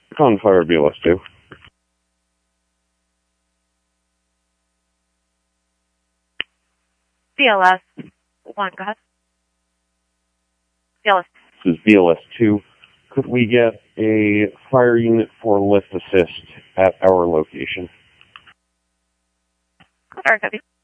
On fire BLS 2. BLS 1, go ahead. BLS. This is BLS 2. Could we get a fire unit for lift assist at our location? Sorry, copy.